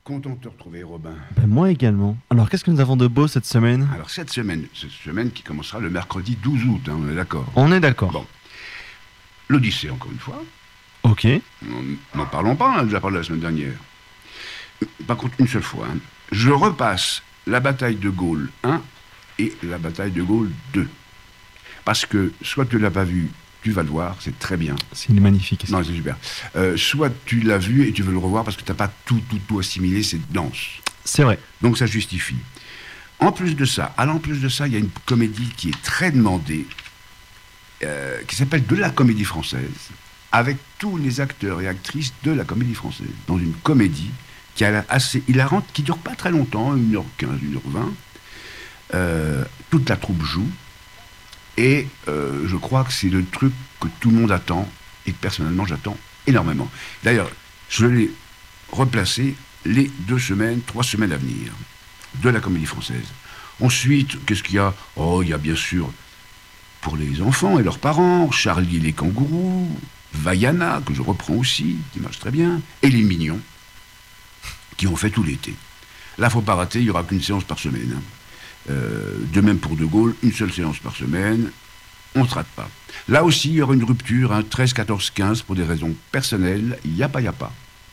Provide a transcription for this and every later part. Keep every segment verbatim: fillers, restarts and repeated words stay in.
Content de te retrouver, Robin. Ben, moi également. Alors, qu'est-ce que nous avons de beau cette semaine ? Alors, cette semaine, cette semaine qui commencera le mercredi douze août, hein, on est d'accord ? On est d'accord. Bon. L'Odyssée, encore une fois. Ok. N'en parlons pas, on a déjà parlé la semaine dernière. Par contre, une seule fois, hein, je repasse la bataille de Gaulle un et la bataille de Gaulle deux. Parce que, soit tu ne l'as pas vu, tu vas le voir, c'est très bien. C'est magnifique. Non, c'est super. Euh, soit tu l'as vu et tu veux le revoir parce que tu n'as pas tout, tout, tout assimilé, c'est dense. C'est vrai. Donc ça justifie. En plus de ça, alors en plus de ça, il y a une comédie qui est très demandée, euh, qui s'appelle De la Comédie Française, avec tous les acteurs et actrices de la Comédie Française, dans une comédie qui a l'air assez hilarante, qui dure pas très longtemps, une heure quinze, une heure vingt. Euh, toute la troupe joue. Et euh, je crois que c'est le truc que tout le monde attend, et que personnellement j'attends énormément. D'ailleurs, je l'ai replacé les deux semaines, trois semaines à venir, de la Comédie Française. Ensuite, qu'est-ce qu'il y a ? Oh, il y a bien sûr, pour les enfants et leurs parents, Charlie et les kangourous, Vaiana, que je reprends aussi, qui marche très bien, et les Mignons, qui ont fait tout l'été. Là, faut pas rater, il n'y aura qu'une séance par semaine. Hein. Euh, de même pour De Gaulle, une seule séance par semaine, on ne se rate pas. Là aussi, il y aura une rupture, hein, treize, quatorze, quinze, pour des raisons personnelles, yapa yapa.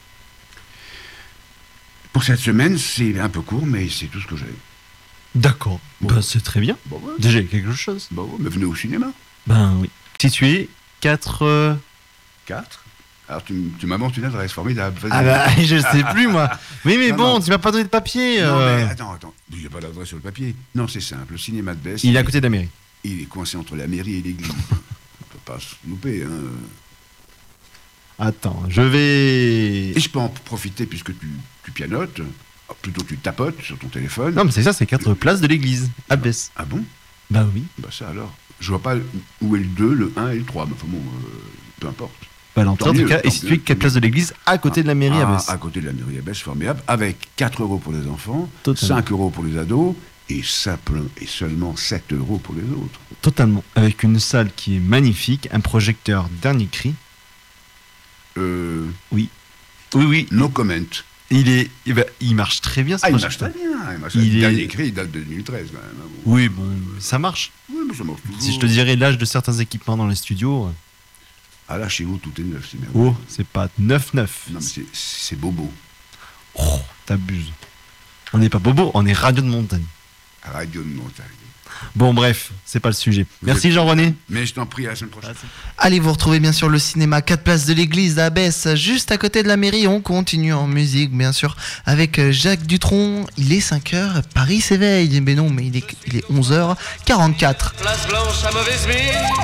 Pour cette semaine, c'est un peu court, mais c'est tout ce que j'ai. D'accord. Bon. Ben, c'est très bien. Bon, ouais. Déjà, il y a quelque chose. Bon, ouais, mais venez au cinéma. Ben oui. Situé quatre... Euh... quatre. Alors, tu, tu m'as montré une adresse formidable. Vas-y. Ah bah, je sais plus, moi. Oui, mais Non, bon, non. tu m'as pas donné de papier. Non, euh... mais attends, attends. Il n'y a pas d'adresse sur le papier. Non, c'est simple. Le cinéma de Besse. Il est à côté de la mairie. Il est coincé entre la mairie et l'église. On ne peut pas se louper. Hein. Attends, je vais... Et je peux en profiter puisque tu, tu pianotes. Plutôt tu tapotes sur ton téléphone. Non, mais c'est ça, c'est quatre places de l'église, à Besse. Ah bon ? Bah oui. Bah ça alors. Je vois pas où est le deux, le un et le trois. Mais enfin bon, euh, peu importe. Bah, l'entrée, en Tant tout mieux, cas, tant est située mieux. quatre places de l'église à côté de la mairie ah, à Besse. À côté de la mairie à Besse, formidable. Avec quatre euros pour les enfants, Totalement. cinq euros pour les ados et, simple, et seulement sept euros pour les autres. Totalement. Avec une salle qui est magnifique, un projecteur dernier cri. Euh, Oui. Oui, oui. no comment. Il est, il, va- il marche très bien, ce Ah, il marche projecteur. très bien. Il marche Il le est- dernier écrit, il date de deux mille treize quand même. hein, bon. Oui, bon, ça marche. Oui, mais ça marche toujours. Si je te dirais l'âge de certains équipements dans les studios, Ah là, chez vous, tout est neuf, c'est bien. oh, c'est pas neuf neuf. Non, mais c'est, c'est bobo. Oh, t'abuses. On n'est pas bobo, on est radio de montagne. Radio de montagne. Bon, bref, c'est pas le sujet. Vous Merci êtes- Jean-René. Mais je t'en prie, à la semaine prochaine. Allez vous retrouver bien sûr le cinéma quatre places de l'église à Besse, juste à côté de la mairie. On continue en musique bien sûr avec euh, Jacques Dutronc. Il est cinq heures, Paris s'éveille. Mais non, mais il est, il est onze heures quarante-quatre. Place blanche à mauvaise mine.